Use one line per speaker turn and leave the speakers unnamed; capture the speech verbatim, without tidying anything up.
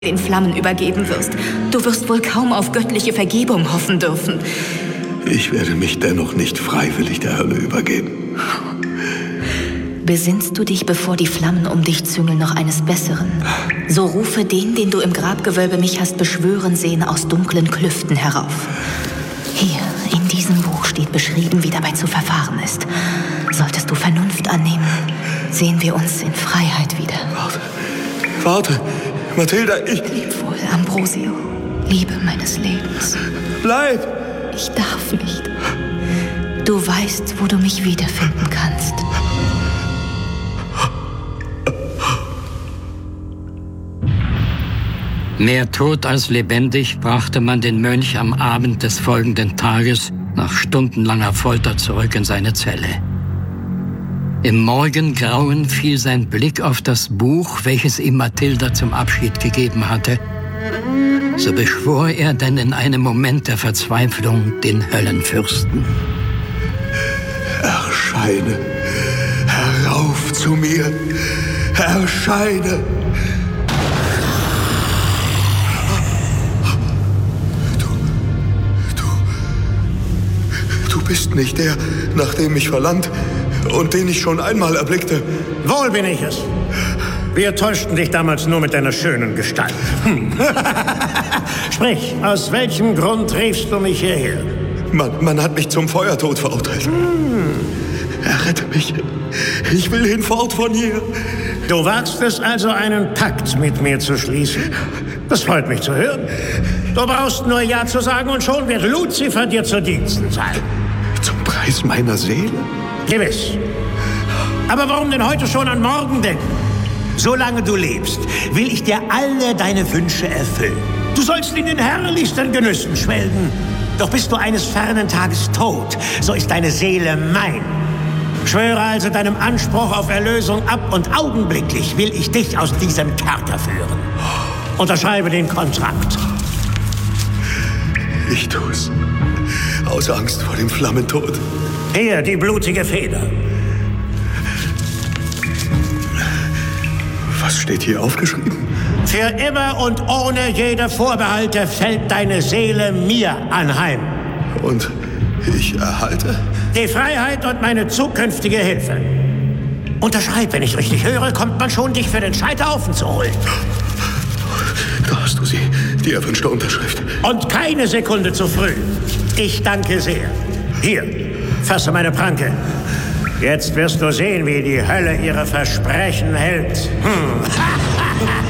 den Flammen übergeben wirst. Du wirst wohl kaum auf göttliche Vergebung hoffen dürfen.
Ich werde mich dennoch nicht freiwillig der Hölle übergeben.
Besinnst du dich, bevor die Flammen um dich züngeln, noch eines Besseren? So rufe den, den du im Grabgewölbe mich hast beschwören sehen, aus dunklen Klüften herauf. Hier, in diesem Buch steht beschrieben, wie dabei zu verfahren ist. Solltest du Vernunft annehmen, sehen wir uns in Freiheit wieder.
Warte, warte, Mathilda, ich...
Leb wohl, Ambrosio, Liebe meines Lebens.
Bleib!
Ich darf nicht. Du weißt, wo du mich wiederfinden kannst.
Mehr tot als lebendig brachte man den Mönch am Abend des folgenden Tages nach stundenlanger Folter zurück in seine Zelle. Im Morgengrauen fiel sein Blick auf das Buch, welches ihm Mathilda zum Abschied gegeben hatte. So beschwor er denn in einem Moment der Verzweiflung den Höllenfürsten.
Erscheine, herauf zu mir, erscheine! Du, du, du bist nicht der, nach dem ich verlangt und den ich schon einmal erblickte.
Wohl bin ich es. Wir täuschten dich damals nur mit deiner schönen Gestalt. Hm. Sprich, aus welchem Grund riefst du mich hierher?
Man, man hat mich zum Feuertod verurteilt. Hm. Errette mich. Ich will hinfort von hier.
Du wagst es also, einen Pakt mit mir zu schließen? Das freut mich zu hören. Du brauchst nur Ja zu sagen und schon wird Luzifer dir zu Diensten sein.
Zum Preis meiner Seele?
Gewiss. Aber warum denn heute schon an morgen denken? Solange du lebst, will ich dir alle deine Wünsche erfüllen. Du sollst in den herrlichsten Genüssen schwelgen. Doch bist du eines fernen Tages tot, so ist deine Seele mein. Schwöre also deinem Anspruch auf Erlösung ab und augenblicklich will ich dich aus diesem Kerker führen. Unterschreibe den Kontrakt.
Ich tu's. Aus Angst vor dem Flammentod.
Hier, die blutige Feder.
Was steht hier aufgeschrieben?
Für immer und ohne jede Vorbehalte fällt deine Seele mir anheim.
Und ich erhalte?
Die Freiheit und meine zukünftige Hilfe. Unterschreib, wenn ich richtig höre, kommt man schon, dich für den Scheiterhaufen zu holen.
Da hast du sie, die erwünschte Unterschrift.
Und keine Sekunde zu früh. Ich danke sehr. Hier, fasse meine Pranke. Jetzt wirst du sehen, wie die Hölle ihre Versprechen hält. Hm.